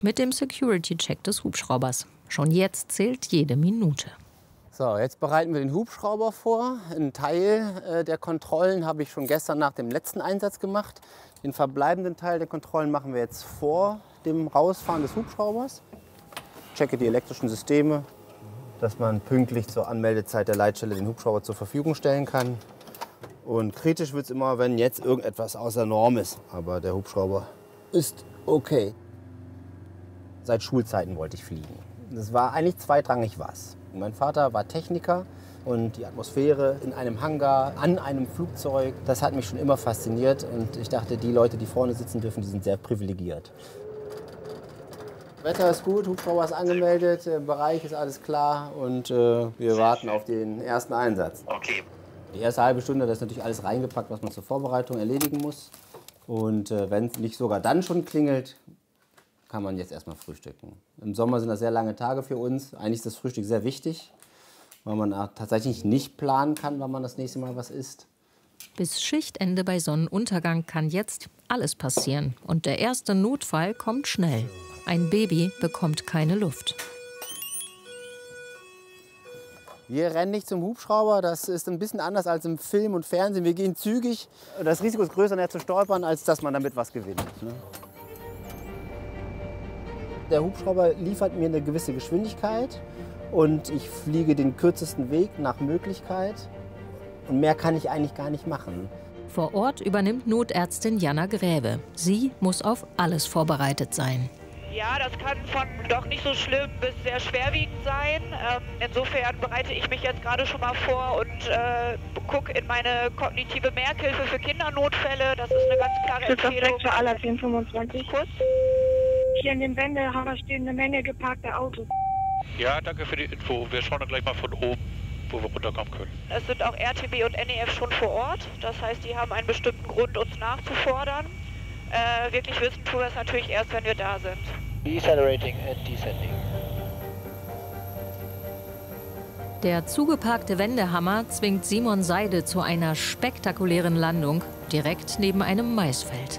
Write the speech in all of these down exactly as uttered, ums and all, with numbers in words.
mit dem Security-Check des Hubschraubers. Schon jetzt zählt jede Minute. So, jetzt bereiten wir den Hubschrauber vor. Ein Teil äh, der Kontrollen habe ich schon gestern nach dem letzten Einsatz gemacht. Den verbleibenden Teil der Kontrollen machen wir jetzt vor dem Rausfahren des Hubschraubers. Ich checke die elektrischen Systeme, dass man pünktlich zur Anmeldezeit der Leitstelle den Hubschrauber zur Verfügung stellen kann. Und kritisch wird es immer, wenn jetzt irgendetwas außer Norm ist. Aber der Hubschrauber ist okay. Seit Schulzeiten wollte ich fliegen. Das war eigentlich zweitrangig was. Mein Vater war Techniker und die Atmosphäre in einem Hangar, an einem Flugzeug, das hat mich schon immer fasziniert. Und ich dachte, die Leute, die vorne sitzen dürfen, die sind sehr privilegiert. Wetter ist gut, Hubschrauber ist angemeldet, der Bereich ist alles klar und äh, wir warten auf den ersten Einsatz. Okay. Die erste halbe Stunde, das ist natürlich alles reingepackt, was man zur Vorbereitung erledigen muss. Und äh, wenn es nicht sogar dann schon klingelt, kann man jetzt erstmal frühstücken. Im Sommer sind das sehr lange Tage für uns. Eigentlich ist das Frühstück sehr wichtig, weil man tatsächlich nicht planen kann, wann man das nächste Mal was isst. Bis Schichtende bei Sonnenuntergang kann jetzt alles passieren. Und der erste Notfall kommt schnell. Ein Baby bekommt keine Luft. Wir rennen nicht zum Hubschrauber, das ist ein bisschen anders als im Film und Fernsehen. Wir gehen zügig. Das Risiko ist größer, näher zu stolpern, als dass man damit was gewinnt. Ne? Der Hubschrauber liefert mir eine gewisse Geschwindigkeit und ich fliege den kürzesten Weg nach Möglichkeit. Und mehr kann ich eigentlich gar nicht machen. Vor Ort übernimmt Notärztin Jana Gräve. Sie muss auf alles vorbereitet sein. Ja, das kann von doch nicht so schlimm bis sehr schwerwiegend sein. Ähm, insofern bereite ich mich jetzt gerade schon mal vor und äh, gucke in meine kognitive Merkhilfe für Kindernotfälle. Das ist eine ganz klare Empfehlung. Für alle zehn fünfundzwanzig. Kurz. Hier in den Wendehammer stehen eine Menge geparkte Autos. Ja, danke für die Info. Wir schauen dann gleich mal von oben, wo wir runterkommen können. Es sind auch R T B und N E F schon vor Ort. Das heißt, die haben einen bestimmten Grund, uns nachzufordern. Äh, wirklich wissen tun wir es natürlich erst, wenn wir da sind. Decelerating and descending. Der zugeparkte Wendehammer zwingt Simon Seide zu einer spektakulären Landung direkt neben einem Maisfeld.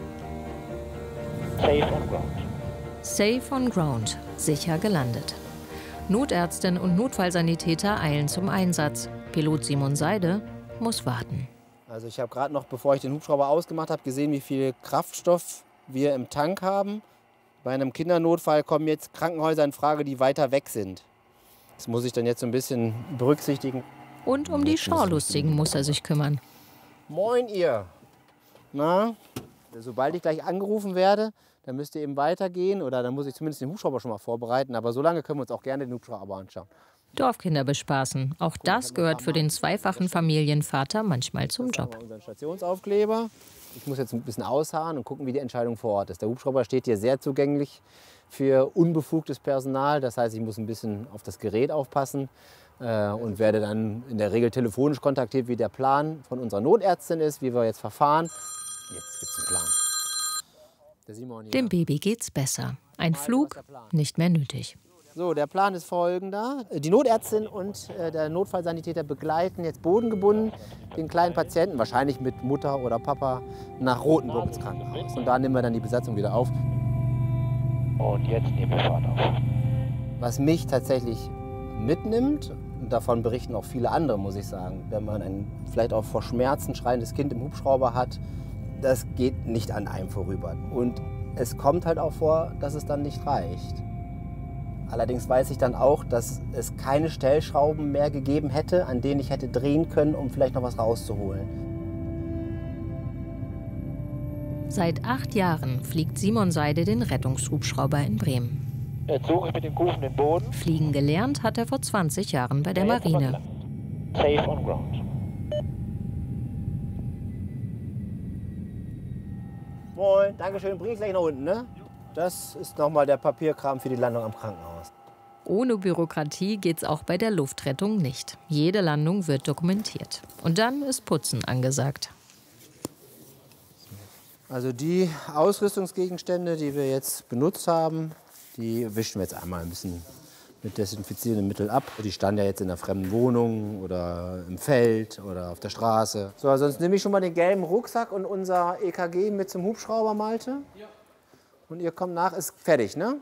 Safe on ground. Safe on ground, sicher gelandet. Notärztin und Notfallsanitäter eilen zum Einsatz. Pilot Simon Seide muss warten. Also ich habe gerade noch, bevor ich den Hubschrauber ausgemacht habe, gesehen, wie viel Kraftstoff wir im Tank haben. Bei einem Kindernotfall kommen jetzt Krankenhäuser in Frage, die weiter weg sind. Das muss ich dann jetzt so ein bisschen berücksichtigen. Und um die Schaulustigen muss er sich kümmern. Moin ihr! Na, sobald ich gleich angerufen werde, dann müsst ihr eben weitergehen oder dann muss ich zumindest den Hubschrauber schon mal vorbereiten. Aber so lange können wir uns auch gerne den Hubschrauber anschauen. Dorfkinder bespaßen. Auch das gehört für den zweifachen Familienvater manchmal zum Job. Unseren Stationsaufkleber. Ich muss jetzt ein bisschen ausharren und gucken, wie die Entscheidung vor Ort ist. Der Hubschrauber steht hier sehr zugänglich für unbefugtes Personal. Das heißt, ich muss ein bisschen auf das Gerät aufpassen äh, und werde dann in der Regel telefonisch kontaktiert, wie der Plan von unserer Notärztin ist, wie wir jetzt verfahren. Jetzt gibt's einen Plan. Der Simon hier. Dem Baby geht's besser. Ein Flug nicht mehr nötig. So, der Plan ist folgender. Die Notärztin und äh, der Notfallsanitäter begleiten jetzt bodengebunden den kleinen Patienten, wahrscheinlich mit Mutter oder Papa, nach Rothenburg ins Krankenhaus. Und da nehmen wir dann die Besatzung wieder auf. Und jetzt nehmen wir Fahrt auf. Was mich tatsächlich mitnimmt, und davon berichten auch viele andere, muss ich sagen, wenn man ein vielleicht auch vor Schmerzen schreiendes Kind im Hubschrauber hat, das geht nicht an einem vorüber. Und es kommt halt auch vor, dass es dann nicht reicht. Allerdings weiß ich dann auch, dass es keine Stellschrauben mehr gegeben hätte, an denen ich hätte drehen können, um vielleicht noch was rauszuholen. Seit acht Jahren fliegt Simon Seide den Rettungshubschrauber in Bremen. Jetzt suche ich mit dem Kufen den Boden. Fliegen gelernt hat er vor zwanzig Jahren bei der Marine. Safe on ground. Moin, Dankeschön, bring ich gleich nach unten, ne? Das ist nochmal der Papierkram für die Landung am Krankenhaus. Ohne Bürokratie geht's auch bei der Luftrettung nicht. Jede Landung wird dokumentiert. Und dann ist Putzen angesagt. Also die Ausrüstungsgegenstände, die wir jetzt benutzt haben, die wischen wir jetzt einmal ein bisschen mit desinfizierendem Mittel ab. Die standen ja jetzt in einer fremden Wohnung oder im Feld oder auf der Straße. So, sonst nehme ich schon mal den gelben Rucksack und unser E K G mit zum Hubschrauber, Malte. Ja. Und ihr kommt nach, ist fertig, ne?